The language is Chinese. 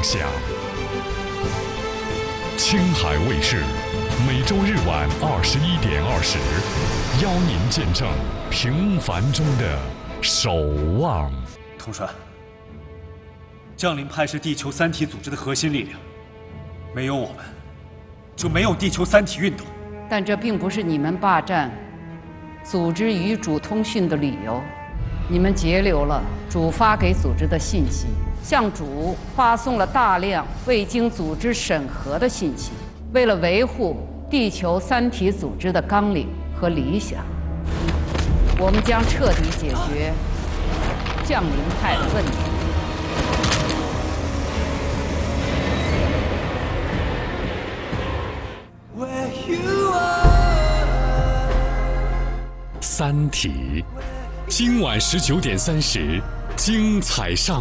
想。青海卫视，每周日晚21:20，邀您见证平凡中的守望。 统帅，将领派是地球三体组织的核心力量，没有我们，就没有地球三体运动。 但这并不是你们霸占组织与主通讯的理由。你们截留了主发给组织的信息，向主发送了大量未经组织审核的信息。为了维护地球三体组织的纲领和理想，我们将彻底解决降临派的问题。 三体，今晚19:30，精彩上。